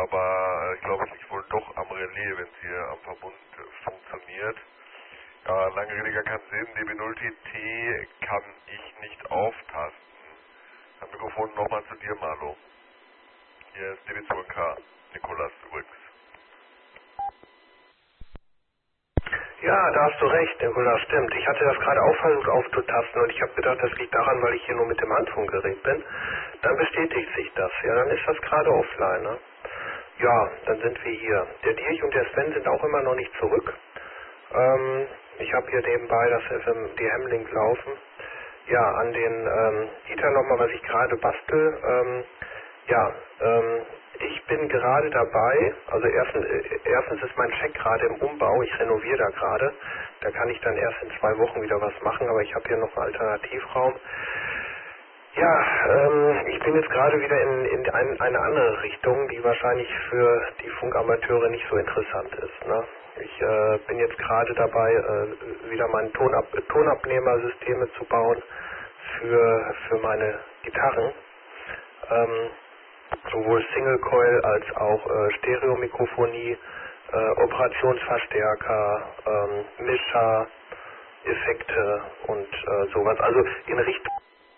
aber ich glaube, es liegt wohl doch am Relais, wenn es hier am Verbund funktioniert. Ja, lange Rede gar keinen Sinn, DB0TT kann ich nicht auftasten. Das Mikrofon nochmal zu dir, Marlo. Hier ist DB2K, Nikolas übrigens. Ja, da hast du recht, Nikolas, stimmt. Ich hatte das gerade auch versucht aufzutasten und ich habe gedacht, das liegt daran, weil ich hier nur mit dem Handfunkgerät bin. Dann bestätigt sich das. Ja, dann ist das gerade offline, ne? Ja, dann sind wir hier. Der Dirch und der Sven sind auch immer noch nicht zurück. Ich habe hier nebenbei das FMD-Hemlink laufen. Ja, an den Dieter nochmal, was ich gerade bastel. Ich bin gerade dabei, also erstens ist mein Check gerade im Umbau, ich renoviere da gerade. Da kann ich dann erst in 2 Wochen wieder was machen, aber ich habe hier noch einen Alternativraum. Ja, ich bin jetzt gerade wieder in eine andere Richtung, die wahrscheinlich für die Funkamateure nicht so interessant ist. Ne? Ich bin jetzt gerade dabei, wieder meine Tonabnehmersysteme zu bauen für meine Gitarren. Sowohl Single Coil als auch Stereomikrofonie, Operationsverstärker, Mischer, Effekte und sowas. Also in Richtung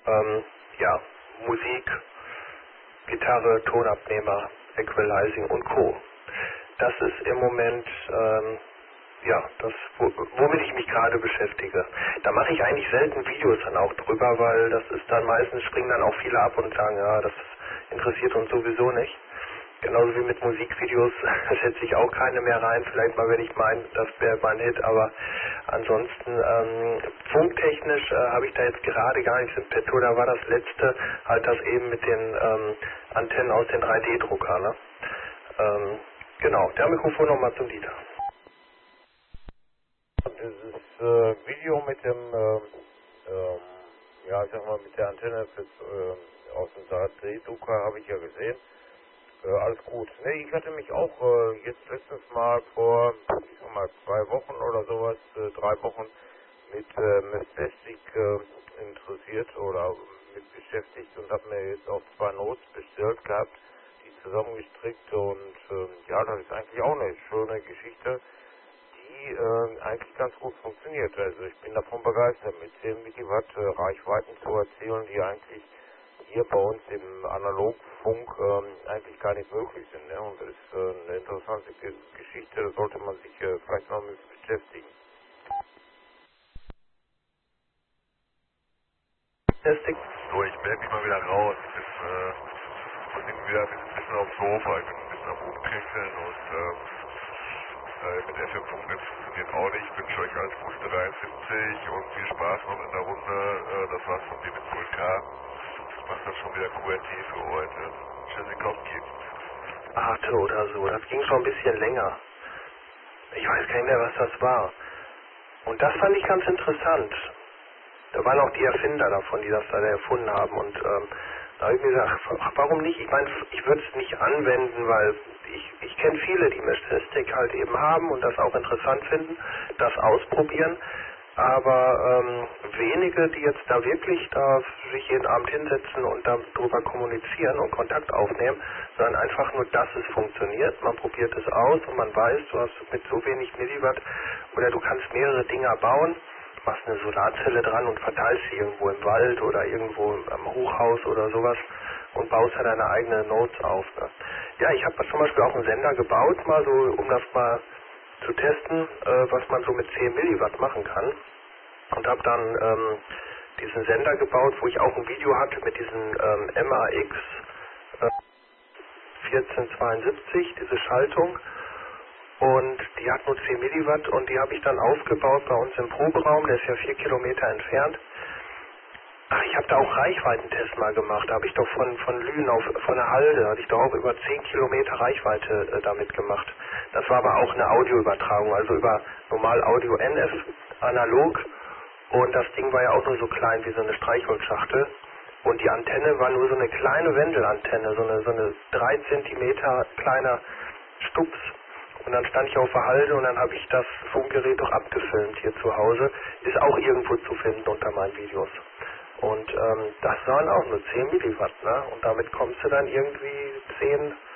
Musik, Gitarre, Tonabnehmer, Equalizing und Co. Das ist im Moment das, womit ich mich gerade beschäftige. Da mache ich eigentlich selten Videos dann auch drüber, weil das ist dann meistens, springen dann auch viele ab und sagen, ja, das interessiert uns sowieso nicht. Genauso wie mit Musikvideos setze ich auch keine mehr rein. Vielleicht mal, wenn ich meine, das wäre mein Hit, aber ansonsten funktechnisch habe ich da jetzt gerade gar nichts im Petto. Da war das letzte halt das eben mit den Antennen aus den 3D-Drucker. Ne? Genau, der Mikrofon nochmal zum Dieter. Dieses Video mit dem, mit der Antenne aus dem 3D-Drucker habe ich ja gesehen. Alles gut. Nee, ich hatte mich auch jetzt letztens mal vor, 2 Wochen oder sowas, 3 Wochen mit Plastik interessiert oder mit beschäftigt und habe mir jetzt auch 2 Notes bestellt gehabt, die zusammengestrickt und das ist eigentlich auch eine schöne Geschichte, die eigentlich ganz gut funktioniert. Also ich bin davon begeistert, mit 10 Milliwatt Reichweiten zu erzielen, die eigentlich hier bei uns im Analogfunk eigentlich gar nicht möglich sind. Ne? Und das ist eine interessante Geschichte, da sollte man sich vielleicht noch mit beschäftigen. So, ich melde mich mal wieder raus. Ich bin wieder ein bisschen aufs Sofa, ich bin ein bisschen am Umkriechen und mit FM Funk das funktioniert auch nicht. Ich wünsche euch alles Gute 73 und viel Spaß noch in der Runde. Das war's von DB12K. Ich mach das schon wieder QRT für heute. Tschüssikowski. Arte oder so, das ging schon ein bisschen länger. Ich weiß gar nicht mehr, was das war. Und das fand ich ganz interessant. Da waren auch die Erfinder davon, die das da erfunden haben. Und da habe ich mir gesagt, warum nicht? Ich meine, ich würde es nicht anwenden, weil ich kenne viele, die Mesh-Stick halt eben haben und das auch interessant finden, das ausprobieren. Aber wenige, die jetzt da wirklich da sich jeden Abend hinsetzen und darüber kommunizieren und Kontakt aufnehmen, sondern einfach nur, dass es funktioniert. Man probiert es aus und man weiß, du hast mit so wenig Milliwatt oder du kannst mehrere Dinger bauen, machst eine Solarzelle dran und verteilst sie irgendwo im Wald oder irgendwo am Hochhaus oder sowas und baust da deine eigenen Nodes auf. Ne? Ja, ich habe zum Beispiel auch einen Sender gebaut, mal so, um das mal zu testen, was man so mit 10 Milliwatt machen kann. Und habe dann diesen Sender gebaut, wo ich auch ein Video hatte mit diesen MAX 1472, diese Schaltung. Und die hat nur 10 Milliwatt und die habe ich dann aufgebaut bei uns im Proberaum, der ist ja 4 Kilometer entfernt. Ach, ich habe da auch Reichweitentest mal gemacht, da habe ich doch von Lünen von der Halde, hatte ich doch auch über 10 Kilometer Reichweite damit gemacht. Das war aber auch eine Audioübertragung, also über normal Audio NF analog und das Ding war ja auch nur so klein wie so eine Streichholzschachtel und die Antenne war nur so eine kleine Wendelantenne, so eine 3 Zentimeter kleiner Stups. Und dann stand ich auf der Halde und dann habe ich das Funkgerät doch abgefilmt hier zu Hause. Ist auch irgendwo zu finden unter meinen Videos. Und das waren auch nur 10 Milliwatt, ne? Und damit kommst du dann irgendwie 10